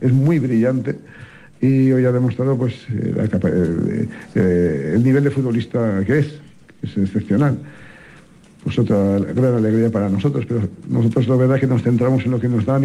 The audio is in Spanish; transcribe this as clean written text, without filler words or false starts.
es muy brillante y hoy ha demostrado pues el nivel de futbolista que es excepcional. Pues otra gran alegría para nosotros, pero nosotros la verdad es que nos centramos en lo que nos dan